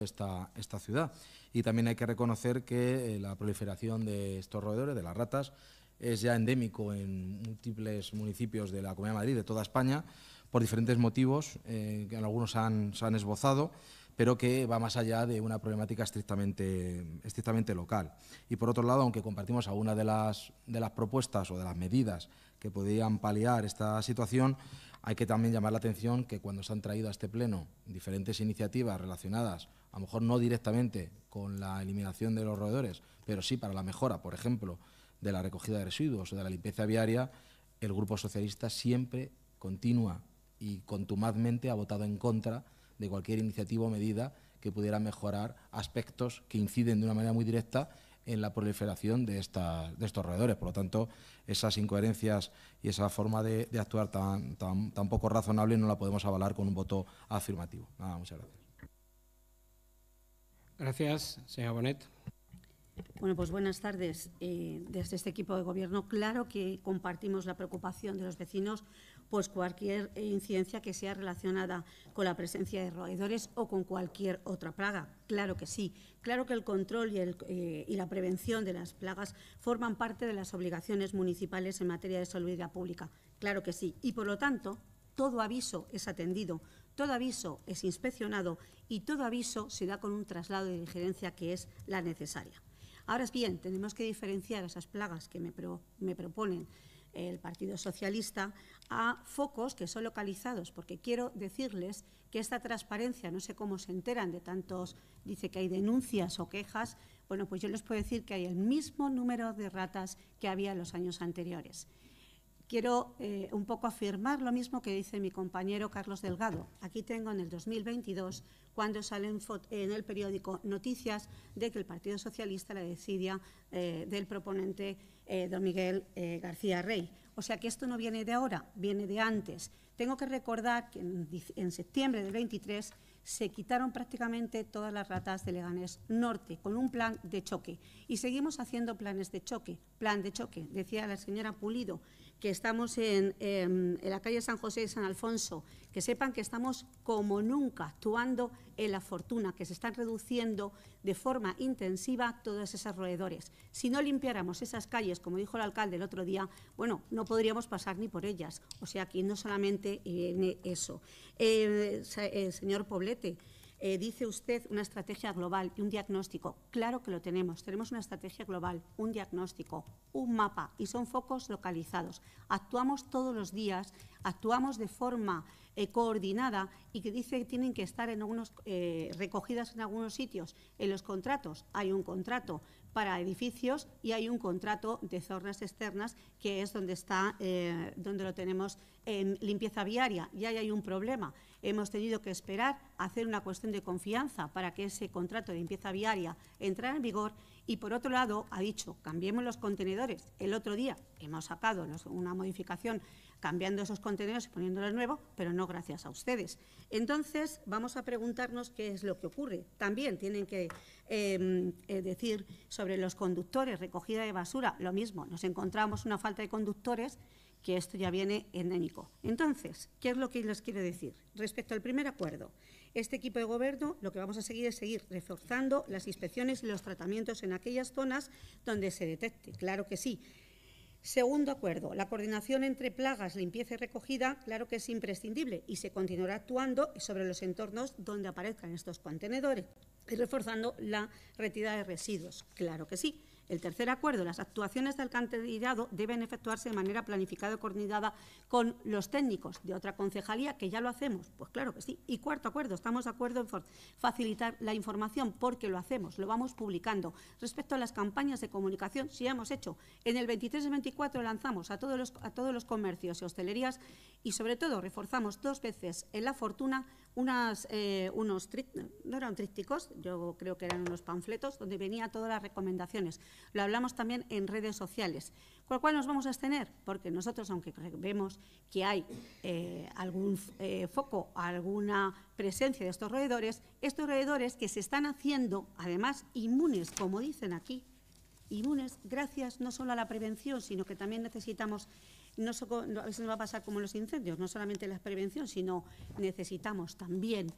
esta ciudad. Y también hay que reconocer que la proliferación de estos roedores, de las ratas, es ya endémico en múltiples municipios de la Comunidad de Madrid, de toda España, por diferentes motivos, que en algunos se han esbozado, pero que va más allá de una problemática estrictamente local. Y, por otro lado, aunque compartimos algunas de las propuestas o de las medidas que podrían paliar esta situación, hay que también llamar la atención que cuando se han traído a este pleno diferentes iniciativas relacionadas, a lo mejor no directamente con la eliminación de los roedores, pero sí para la mejora, por ejemplo, de la recogida de residuos o de la limpieza viaria, el Grupo Socialista siempre, continua y contumazmente ha votado en contra de cualquier iniciativa o medida que pudiera mejorar aspectos que inciden de una manera muy directa en la proliferación de estos roedores. Por lo tanto, esas incoherencias y esa forma de actuar tan poco razonable no la podemos avalar con un voto afirmativo. Nada, muchas gracias. Gracias, señora Bonet. Bueno, pues buenas tardes. Desde este equipo de Gobierno, claro que compartimos la preocupación de los vecinos, pues cualquier incidencia que sea relacionada con la presencia de roedores o con cualquier otra plaga. Claro que sí. Claro que el control y la prevención de las plagas forman parte de las obligaciones municipales en materia de salubridad pública. Claro que sí. Y, por lo tanto, todo aviso es atendido, todo aviso es inspeccionado y todo aviso se da con un traslado de diligencia que es la necesaria. Ahora bien, tenemos que diferenciar esas plagas que me proponen el Partido Socialista a focos que son localizados, porque quiero decirles que esta transparencia, no sé cómo se enteran de tantos, dice que hay denuncias o quejas, bueno, pues yo les puedo decir que hay el mismo número de ratas que había en los años anteriores. Quiero un poco afirmar lo mismo que dice mi compañero Carlos Delgado. Aquí tengo en el 2022, cuando sale en el periódico noticias de que el Partido Socialista la decidia del proponente don Miguel García Rey. O sea que esto no viene de ahora, viene de antes. Tengo que recordar que en septiembre del 23 se quitaron prácticamente todas las ratas de Leganés Norte con un plan de choque. Y seguimos haciendo planes de choque. Plan de choque, decía la señora Pulido, que estamos en la calle San José y San Alfonso, que sepan que estamos como nunca actuando en la fortuna, que se están reduciendo de forma intensiva todos esos roedores. Si no limpiáramos esas calles, como dijo el alcalde el otro día, bueno, no podríamos pasar ni por ellas. O sea, que no solamente eso. Señor Poblete, dice usted una estrategia global y un diagnóstico. Claro que lo tenemos. Tenemos una estrategia global, un diagnóstico, un mapa y son focos localizados. Actuamos todos los días, actuamos de forma coordinada y que dice que tienen que estar en algunos, recogidas en algunos sitios. En los contratos hay un contrato para edificios y hay un contrato de zonas externas que es donde está, donde lo tenemos en limpieza viaria. Y ahí hay un problema. Hemos tenido que esperar a hacer una cuestión de confianza para que ese contrato de limpieza viaria entrara en vigor y, por otro lado, ha dicho, cambiemos los contenedores. El otro día hemos sacado una modificación cambiando esos contenedores y poniéndolos nuevos, pero no gracias a ustedes. Entonces, vamos a preguntarnos qué es lo que ocurre. También tienen que decir sobre los conductores, recogida de basura, lo mismo. Nos encontramos una falta de conductores, que esto ya viene endémico. Entonces, ¿qué es lo que les quiero decir? Respecto al primer acuerdo, este equipo de gobierno lo que vamos a seguir es seguir reforzando las inspecciones y los tratamientos en aquellas zonas donde se detecte, claro que sí. Segundo acuerdo, la coordinación entre plagas, limpieza y recogida, claro que es imprescindible y se continuará actuando sobre los entornos donde aparezcan estos contenedores y reforzando la retirada de residuos, claro que sí. El tercer acuerdo, las actuaciones de alcantarillado deben efectuarse de manera planificada y coordinada con los técnicos de otra concejalía, que ya lo hacemos, pues claro que sí. Y cuarto acuerdo, estamos de acuerdo en facilitar la información porque lo hacemos, lo vamos publicando. Respecto a las campañas de comunicación, sí hemos hecho. En el 23 y 24 lanzamos a todos los comercios y hostelerías y sobre todo reforzamos 2 veces en La Fortuna no eran trípticos, yo creo que eran unos panfletos donde venía todas las recomendaciones. Lo hablamos también en redes sociales. ¿Con lo cual nos vamos a abstener? Porque nosotros, aunque vemos que hay algún foco, alguna presencia de estos roedores que se están haciendo, además, inmunes, como dicen aquí, inmunes gracias no solo a la prevención, sino que también necesitamos, a veces nos va a pasar como los incendios, no solamente la prevención, sino necesitamos también